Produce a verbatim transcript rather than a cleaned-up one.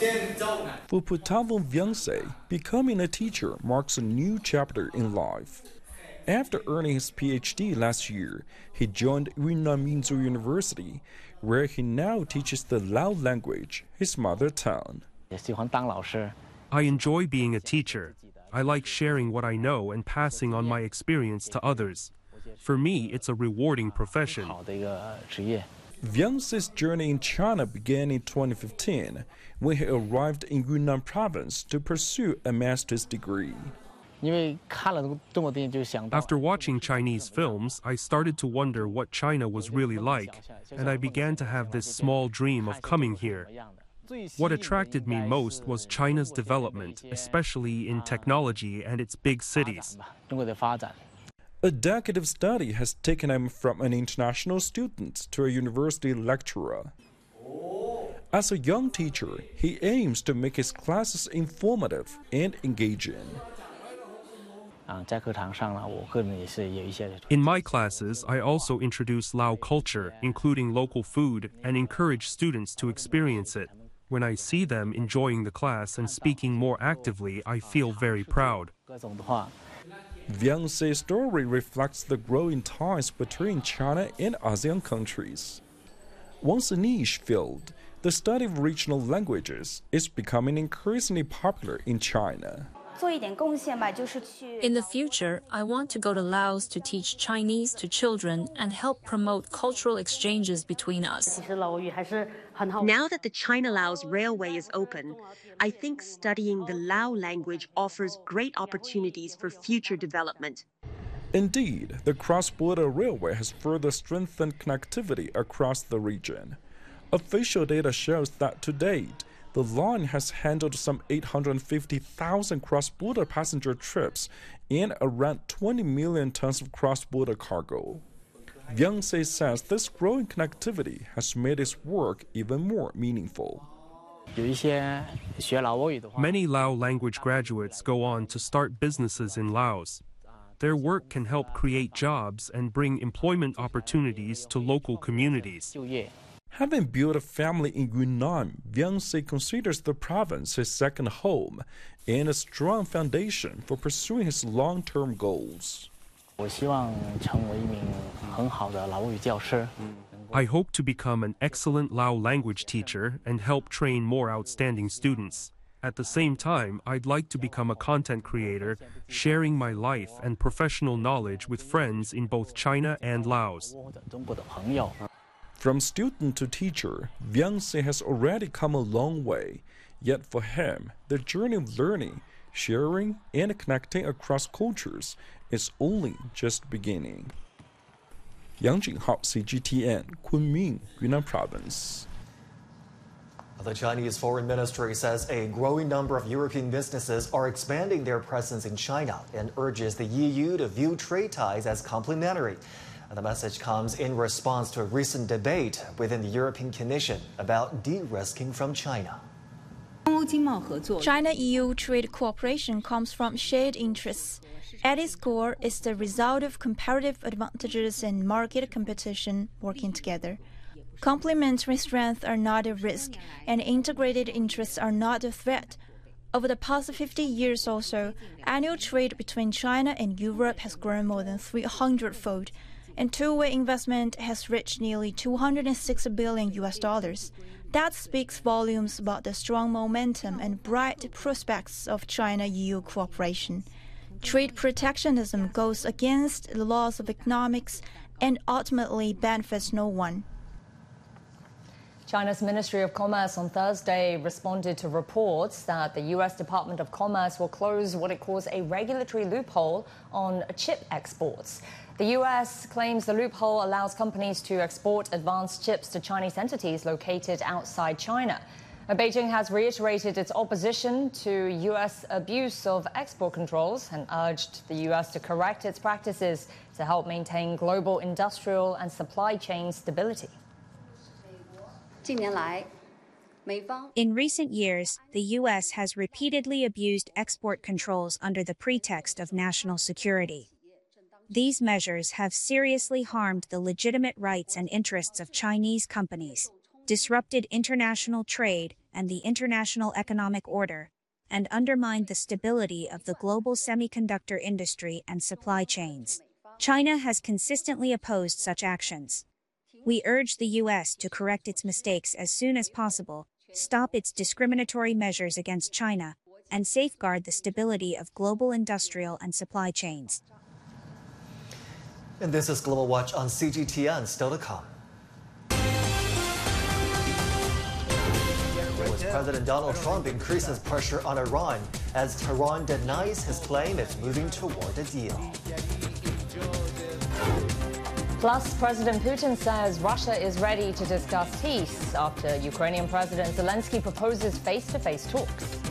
For Putavon Vyangse, becoming a teacher marks a new chapter in life. After earning his P H D last year, he joined Yunnan Minzu University, where he now teaches the Lao language, his mother tongue. I enjoy being a teacher. I like sharing what I know and passing on my experience to others. For me, it's a rewarding profession. Vyangse's journey in China began in twenty fifteen, when he arrived in Yunnan province to pursue a master's degree. After watching Chinese films, I started to wonder what China was really like, and I began to have this small dream of coming here. What attracted me most was China's development, especially in technology and its big cities. A decade of study has taken him from an international student to a university lecturer. As a young teacher, he aims to make his classes informative and engaging. In my classes, I also introduce Lao culture, including local food, and encourage students to experience it. When I see them enjoying the class and speaking more actively, I feel very proud. Vyangse's story reflects the growing ties between China and ASEAN countries. Once a niche field, the study of regional languages is becoming increasingly popular in China. In the future, I want to go to Laos to teach Chinese to children and help promote cultural exchanges between us. Now that the China-Laos Railway is open, I think studying the Lao language offers great opportunities for future development. Indeed, the cross-border railway has further strengthened connectivity across the region. Official data shows that to date, the line has handled some eight hundred fifty thousand cross-border passenger trips and around twenty million tons of cross-border cargo. Vyangse says this growing connectivity has made his work even more meaningful. Many Lao language graduates go on to start businesses in Laos. Their work can help create jobs and bring employment opportunities to local communities. Having built a family in Yunnan, Vyangse considers the province his second home and a strong foundation for pursuing his long-term goals. I hope to become an excellent Lao language teacher and help train more outstanding students. At the same time, I'd like to become a content creator, sharing my life and professional knowledge with friends in both China and Laos. From student to teacher, Vyangse has already come a long way. Yet for him, the journey of learning, sharing, and connecting across cultures is only just beginning. Yang Jinghao, C G T N, Kunming, Yunnan Province. The Chinese Foreign Ministry says a growing number of European businesses are expanding their presence in China and urges the E U to view trade ties as complementary. The message comes in response to a recent debate within the European Commission about de-risking from China. China-E U trade cooperation comes from shared interests. At its core, it's the result of comparative advantages and market competition working together. Complementary strengths are not a risk, and integrated interests are not a threat. Over the past fifty years or so, annual trade between China and Europe has grown more than three hundred fold. And two-way investment has reached nearly two hundred six billion U S dollars. That speaks volumes about the strong momentum and bright prospects of China-E U cooperation. Trade protectionism goes against the laws of economics and ultimately benefits no one. China's Ministry of Commerce on Thursday responded to reports that the U S Department of Commerce will close what it calls a regulatory loophole on chip exports. The U S claims the loophole allows companies to export advanced chips to Chinese entities located outside China. Beijing has reiterated its opposition to U S abuse of export controls and urged the U S to correct its practices to help maintain global industrial and supply chain stability. In recent years, the U S has repeatedly abused export controls under the pretext of national security. These measures have seriously harmed the legitimate rights and interests of Chinese companies. disrupted international trade and the international economic order, and undermined the stability of the global semiconductor industry and supply chains. China has consistently opposed such actions. We urge the U S to correct its mistakes as soon as possible, stop its discriminatory measures against China, and safeguard the stability of global industrial and supply chains. And this is Global Watch on C G T N, still to come. U S President Donald Trump increases pressure on Iran as Tehran denies his claim it's moving toward a deal. Plus, President Putin says Russia is ready to discuss peace after Ukrainian President Zelensky proposes face-to-face talks.